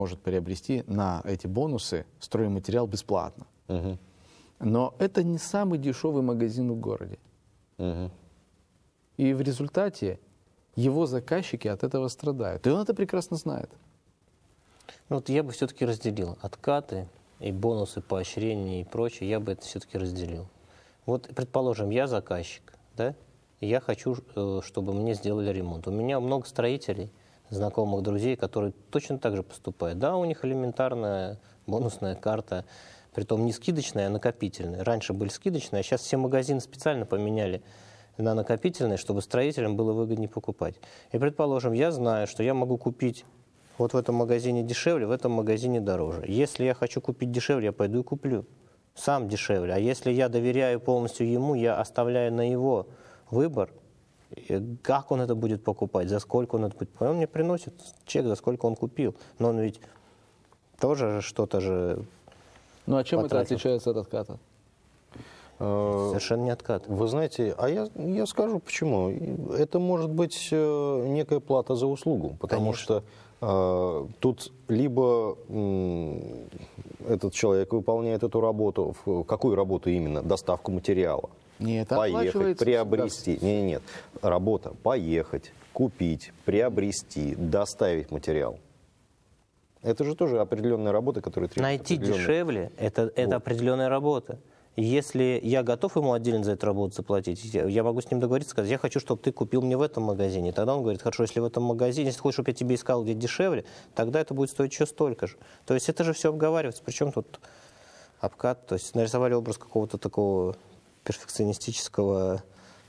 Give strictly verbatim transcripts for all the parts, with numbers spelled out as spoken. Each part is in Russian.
может приобрести на эти бонусы стройматериал бесплатно. Угу. Но это не самый дешевый магазин в городе. Угу. И в результате его заказчики от этого страдают. И он это прекрасно знает. Ну, вот я бы все-таки разделил откаты и бонусы, поощрения и прочее, я бы это все-таки разделил. Вот, предположим, я заказчик, да, и я хочу, чтобы мне сделали ремонт. У меня много строителей, знакомых, друзей, которые точно так же поступают. Да, у них элементарная бонусная карта, притом не скидочная, а накопительная. Раньше были скидочные, а сейчас все магазины специально поменяли на накопительные, чтобы строителям было выгоднее покупать. И, предположим, я знаю, что я могу купить вот в этом магазине дешевле, в этом магазине дороже. Если я хочу купить дешевле, я пойду и куплю. Сам дешевле. А если я доверяю полностью ему, я оставляю на его выбор, как он это будет покупать, за сколько он это будет покупать. Он мне приносит чек, за сколько он купил. Но он ведь тоже что-то же Ну а чем потратил. это отличается от отката? Совершенно не откат. Вы знаете, а я, я скажу почему. Это может быть э, некая плата за услугу, потому Конечно. что э, тут либо э, этот человек выполняет эту работу, в какую работу именно? Доставку материала. Нет, Поехать, приобрести. Нет, нет, нет. Работа. Поехать, купить, приобрести, доставить материал. Это же тоже определенная работа, которая требует Найти определенной- дешевле, это, это Вот. определенная работа. Если я готов ему отдельно за эту работу заплатить, я я могу с ним договориться, сказать, я хочу, чтобы ты купил мне в этом магазине. Тогда он говорит, хорошо, если в этом магазине, если ты хочешь, чтобы я тебе искал где дешевле, тогда это будет стоить еще столько же. То есть это же все обговаривается. Причем тут обкат, то есть нарисовали образ какого-то такого перфекционистического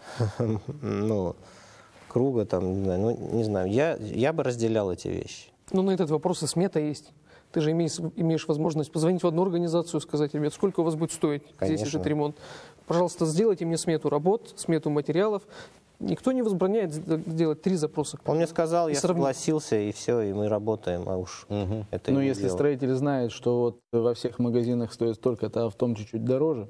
ну, круга, там, не знаю, ну, не знаю. Я, я бы разделял эти вещи. Ну, на этот вопрос и смета есть. Ты же имеешь, имеешь возможность позвонить в одну организацию, сказать, ребят, сколько у вас будет стоить здесь Конечно. этот ремонт. Пожалуйста, сделайте мне смету работ, смету материалов. Никто не возбраняет сделать три запроса. Он мне сказал, И я сравнить. согласился, и все, и мы работаем, а уж Мгм. это Ну, его если дело. строитель знает, что вот во всех магазинах стоит столько-то, а в том чуть-чуть дороже,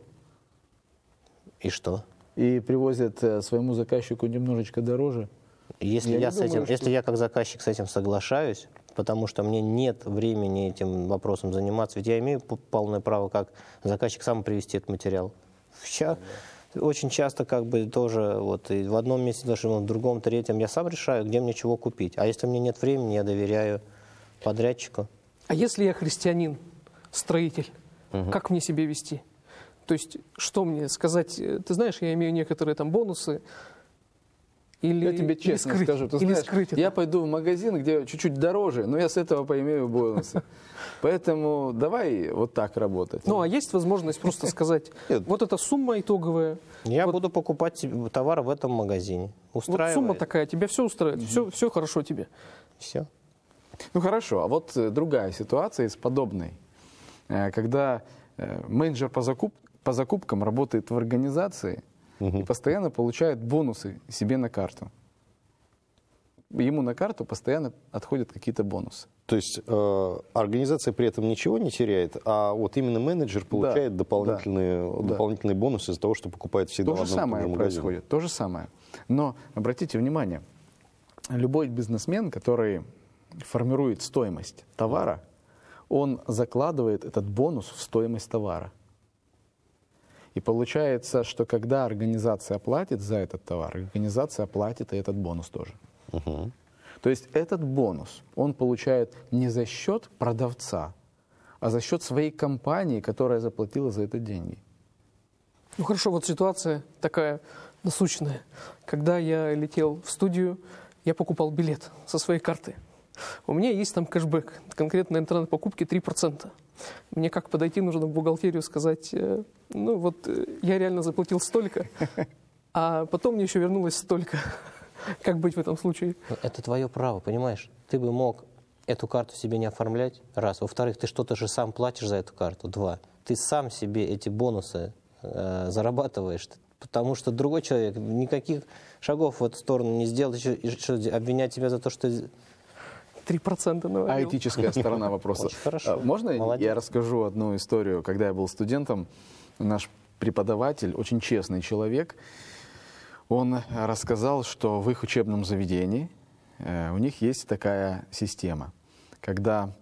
И что? и привозят э, своему заказчику немножечко дороже, Если Я я, не с думаю, этим, что- если я как заказчик с этим соглашаюсь, потому что мне нет времени этим вопросом заниматься, ведь я имею п- полное право как заказчик сам привезти этот материал. Ща- очень часто как бы тоже вот и в одном месте, даже в другом, третьем я сам решаю, где мне чего купить. А если у меня нет времени, я доверяю подрядчику. А если я христианин, строитель, как мне себя вести? То есть, что мне сказать? э, Ты знаешь, я имею некоторые там бонусы. Или, я тебе или честно скрыть, скажу, ты или знаешь, скрыть это. я пойду в магазин, где чуть-чуть дороже, но я с этого поимею бонусы. Поэтому давай вот так работать. Ну, а есть возможность просто сказать, Нет. вот эта сумма итоговая, Я Вот- буду покупать себе товар в этом магазине. вот Устраивает. сумма такая, тебя все устраивает, все, все хорошо тебе. Все. Ну хорошо, а вот э, другая ситуация из подобной. Э, Когда э, менеджер по, закуп- по закупкам работает в организации и постоянно получает бонусы себе на карту. Ему на карту постоянно отходят какие-то бонусы. То есть э, организация при этом ничего не теряет, а вот именно менеджер получает дополнительные, да. дополнительные бонусы из-за того, что покупает всегда То в же одном и том самое же магазине. происходит, то же самое. Но обратите внимание, любой бизнесмен, который формирует стоимость товара, он закладывает этот бонус в стоимость товара. И получается, что когда организация платит за этот товар, организация платит и этот бонус тоже. Мгм. То есть этот бонус он получает не за счет продавца, а за счет своей компании, которая заплатила за это деньги. Ну хорошо, вот ситуация такая насущная. Когда я летел в студию, я покупал билет со своей карты. У меня есть там кэшбэк, конкретно интернет-покупки три процента. Мне как подойти, нужно в бухгалтерию сказать, э, ну вот э, я реально заплатил столько, а потом мне еще вернулось столько. Как быть в этом случае? Ну, это твое право, понимаешь? Ты бы мог эту карту себе не оформлять, раз. Во-вторых, ты что-то же сам платишь за эту карту, два. Ты сам себе эти бонусы э, зарабатываешь, потому что другой человек никаких шагов в эту сторону не сделал, еще, и что, обвинять тебя за то, что... Три процента А навалил. этическая сторона вопроса. Очень хорошо. А, Можно Молодец. я расскажу одну историю? Когда я был студентом, наш преподаватель, очень честный человек, он рассказал, что в их учебном заведении э, у них есть такая система. Когда